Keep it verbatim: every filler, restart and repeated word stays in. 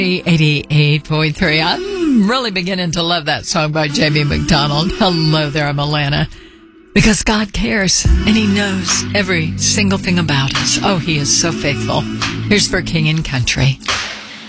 eighty-eight point three. I'm really beginning to love that song by Jamie McDonald. Hello there, I'm Alana. Because God cares, and He knows every single thing about us. Oh, He is so faithful. Here's for King and Country.